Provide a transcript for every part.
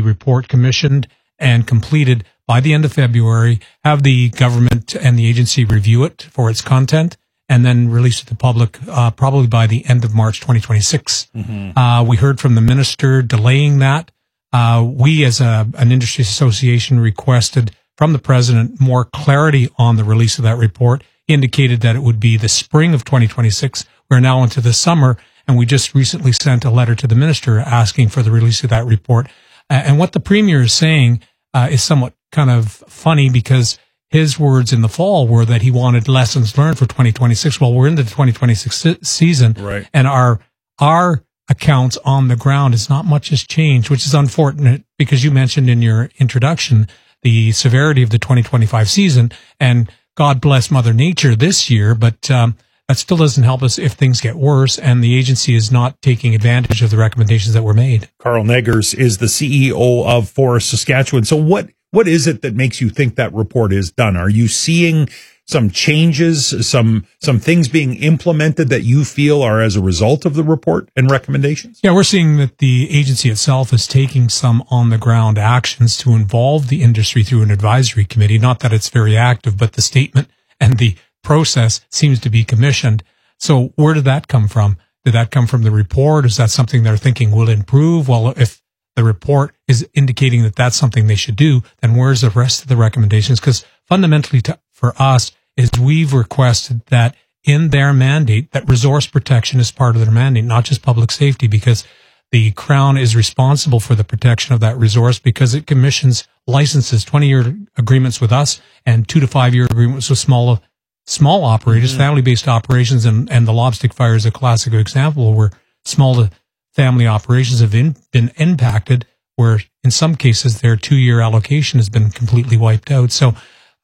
the report commissioned and completed by the end of February, have the government and the agency review it for its content, and then release it to the public probably by the end of March 2026. We heard from the minister delaying that. We as an industry association requested from the president more clarity on the release of that report. He indicated that it would be the spring of 2026. We're now into the summer, and we just recently sent a letter to the minister asking for the release of that report. And what the premier is saying is somewhat kind of funny, because his words in the fall were that he wanted lessons learned for 2026. Well, we're into the 2026 season, right, and our accounts on the ground is not much has changed, which is unfortunate, because you mentioned in your introduction the severity of the 2025 season, and God bless Mother Nature this year, but that still doesn't help us if things get worse, and the agency is not taking advantage of the recommendations that were made. Carl Neggers is the CEO of Forest Saskatchewan. So what is it that makes you think that report is done? Are you seeing some changes, some things being implemented that you feel are as a result of the report and recommendations? Yeah, we're seeing that the agency itself is taking some on-the-ground actions to involve the industry through an advisory committee. Not that it's very active, but the statement and the process seems to be commissioned. So where did that come from? Did that come from the report? Is that something they're thinking will improve? Well, if the report is indicating that that's something they should do, then where's the rest of the recommendations? Because fundamentally for us is we've requested that in their mandate, that resource protection is part of their mandate, not just public safety, because the Crown is responsible for the protection of that resource because it commissions licenses, 20-year agreements with us and 2 to 5 year agreements with small operators, family-based operations, and the Lobstick Fire is a classic example where small to family operations have been impacted, where in some cases their 2-year allocation has been completely wiped out. So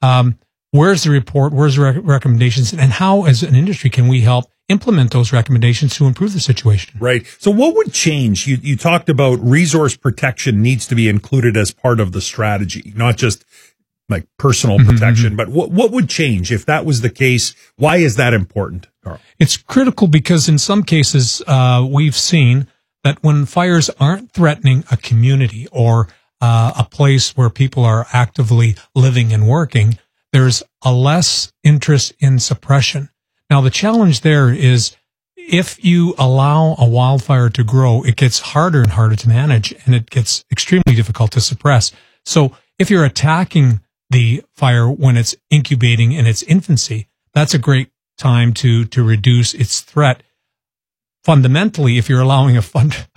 where's the report? Where's the recommendations? And how, as an industry, can we help implement those recommendations to improve the situation? Right. So what would change? You talked about resource protection needs to be included as part of the strategy, not just like personal protection, but what would change if that was the case? Why is that important, Carl? It's critical because in some cases, we've seen that when fires aren't threatening a community or a place where people are actively living and working, there's a less interest in suppression. Now, the challenge there is if you allow a wildfire to grow, it gets harder and harder to manage, and it gets extremely difficult to suppress. So if you're attacking the fire when it's incubating in its infancy, that's a great time to reduce its threat. Fundamentally, if you're allowing a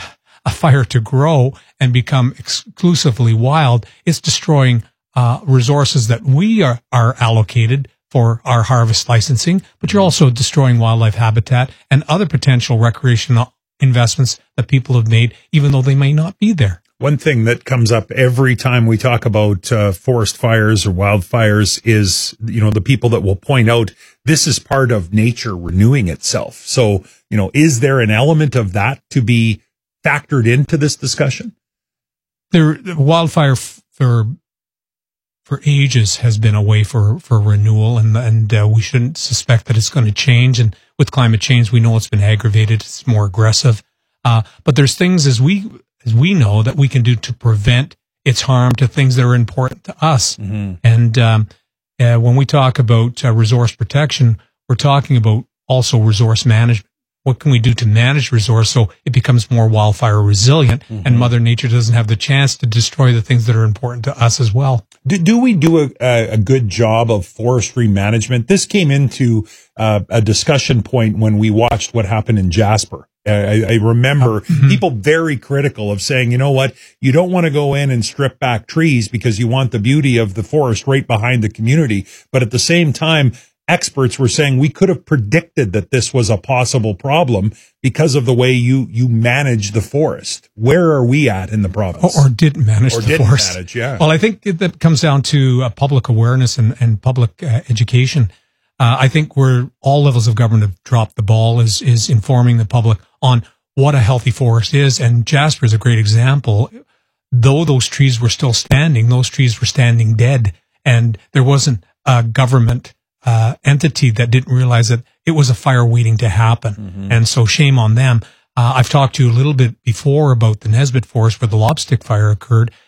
fire to grow and become exclusively wild, it's destroying resources that we are allocated for our harvest licensing, but you're also destroying wildlife habitat and other potential recreational investments that people have made, even though they may not be there. One thing that comes up every time we talk about forest fires or wildfires is, the people that will point out this is part of nature renewing itself. So, is there an element of that to be factored into this discussion? The wildfire for ages has been a way for renewal, and we shouldn't suspect that it's going to change. And with climate change, we know it's been aggravated. It's more aggressive. But there's things as we know that we can do to prevent its harm to things that are important to us. And when we talk about resource protection, we're talking about also resource management. What can we do to manage resource so it becomes more wildfire resilient and Mother Nature doesn't have the chance to destroy the things that are important to us as well? Do we do a good job of forestry management? This came into a discussion point when we watched what happened in Jasper. I remember people very critical of saying, you know what, you don't want to go in and strip back trees because you want the beauty of the forest right behind the community. But at the same time, experts were saying we could have predicted that this was a possible problem because of the way you manage the forest. Where are we at in the province? Or didn't manage the forest. Yeah. Well, I think that comes down to public awareness and public education. I think where all levels of government have dropped the ball is informing the public on what a healthy forest is. And Jasper is a great example. Though those trees were still standing, those trees were standing dead. And there wasn't a government entity that didn't realize that it was a fire waiting to happen. And so shame on them. I've talked to you a little bit before about the Nesbitt Forest where the Lobstick Fire occurred.